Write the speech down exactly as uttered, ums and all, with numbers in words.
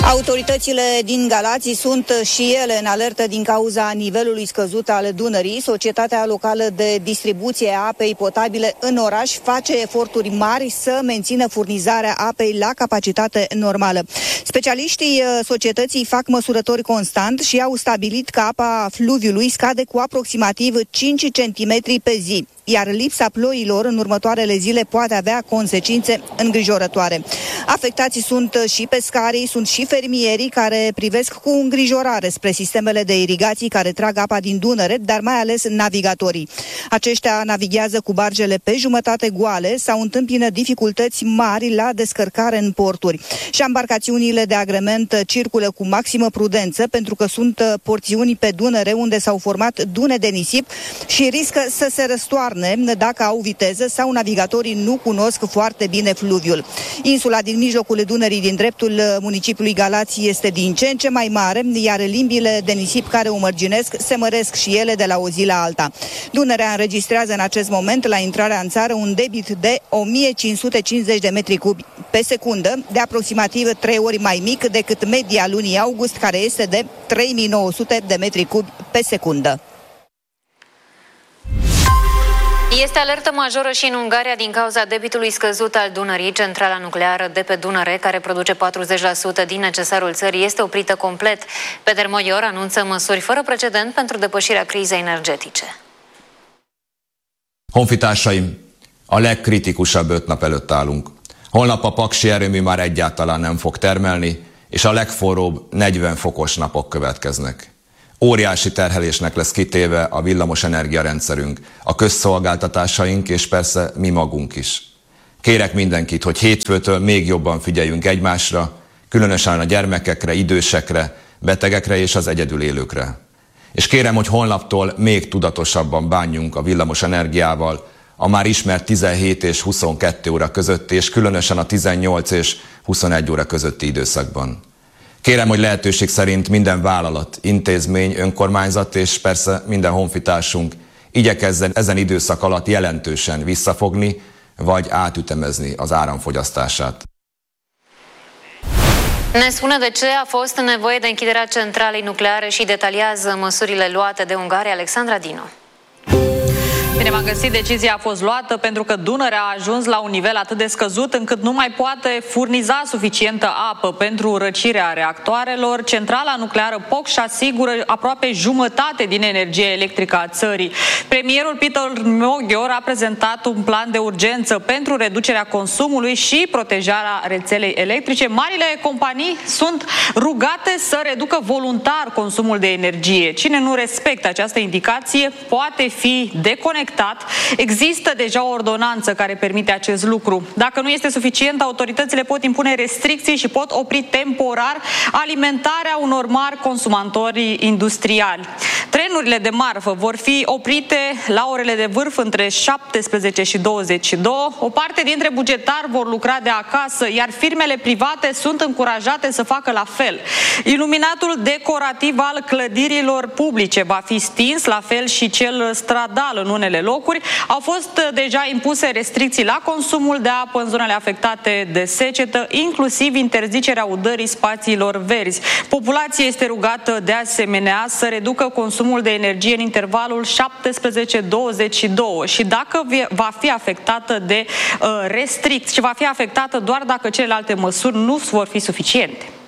Autoritățile din Galați sunt și ele în alertă din cauza nivelului scăzut al Dunării. Societatea locală de distribuție a apei potabile în oraș face eforturi mari să mențină furnizarea apei la capacitate normală. Specialiștii societății fac măsurători constant și au stabilit că apa fluviului scade cu aproximativ cinci centimetri pe zi, iar lipsa ploilor în următoarele zile poate avea consecințe îngrijorătoare. Afectații sunt și pescarii, sunt și fermierii care privesc cu îngrijorare spre sistemele de irigații care trag apa din Dunăre, dar mai ales navigatorii. Aceștia navighează cu bargele pe jumătate goale sau întâmpină dificultăți mari la descărcare în porturi. Și embarcațiunile de agrement circulă cu maximă prudență pentru că sunt porțiuni pe Dunăre unde s-au format dune de nisip și riscă să se răstoarne dacă au viteză sau navigatorii nu cunosc foarte bine fluviul. Insula din mijlocul Dunării din dreptul municipiului Galați este din ce în ce mai mare, iar limbile de nisip care o mărginesc se măresc și ele de la o zi la alta. Dunărea înregistrează în acest moment la intrarea în țară un debit de o mie cinci sute cincizeci de metri cubi pe secundă, de aproximativ trei ori mai mic decât media lunii august, care este de trei mii nouă sute de metri cubi pe secundă. Este alertă majoră și în Ungaria din cauza debitului scăzut al Dunării. Centrala nucleară de pe Dunăre, care produce patruzeci la sută din necesarul țării, este oprită complet. Peter Moior anunță măsuri fără precedent pentru depășirea crizei energetice. Honfitársaim, a legkritikusabb öt nap előtt állunk. Holnap a Paksi erőmű már egyáltalán nem fog termelni, és a legforróbb negyven fokos napok következnek. Óriási terhelésnek lesz kitéve a villamos energiarendszerünk, a közszolgáltatásaink és persze mi magunk is. Kérek mindenkit, hogy hétfőtől még jobban figyeljünk egymásra, különösen a gyermekekre, idősekre, betegekre és az egyedül élőkre. És kérem, hogy holnaptól még tudatosabban bánjunk a villamos energiával, a már ismert tizenhét és huszonkettő óra közötti, és különösen a tizennyolc és huszonegy óra közötti időszakban. Kérem, hogy lehetőség szerint minden vállalat, intézmény, önkormányzat és persze minden honfitársunk igyekezzen ezen időszak alatt jelentősen visszafogni vagy átütemezni az áramfogyasztását. Ne spune de ce a fost nevoie de închiderea centralei nucleare și detaliază măsurile luate de Ungaria. Alexandra Dinu. Bine v-am găsit, decizia a fost luată pentru că Dunărea a ajuns la un nivel atât de scăzut încât nu mai poate furniza suficientă apă pentru răcirea reactoarelor. Centrala nucleară Pocș asigură aproape jumătate din energia electrică a țării. Premierul Peter Moior a prezentat un plan de urgență pentru reducerea consumului și protejarea rețelei electrice. Marile companii sunt rugate să reducă voluntar consumul de energie. Cine nu respectă această indicație poate fi deconectat. Există deja o ordonanță care permite acest lucru. Dacă nu este suficient, autoritățile pot impune restricții și pot opri temporar alimentarea unor mari consumatori industriali. Trenurile de marfă vor fi oprite la orele de vârf între șaptesprezece și douăzeci și doi. O parte dintre bugetari vor lucra de acasă, iar firmele private sunt încurajate să facă la fel. Iluminatul decorativ al clădirilor publice va fi stins, la fel și cel stradal în unele locuri. Au fost deja impuse restricții la consumul de apă în zonele afectate de secetă, inclusiv interzicerea udării spațiilor verzi. Populația este rugată de asemenea să reducă consumul de energie în intervalul șaptesprezece douăzeci și doi și dacă va fi afectată de uh, restricții și va fi afectată doar dacă celelalte măsuri nu vor fi suficiente.